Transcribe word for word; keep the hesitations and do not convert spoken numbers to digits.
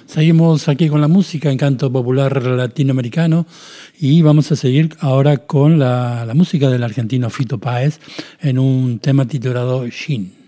Seguimos aquí con la música en canto popular latinoamericano y vamos a seguir ahora con la, la música del argentino Fito Páez en un tema titulado Shin.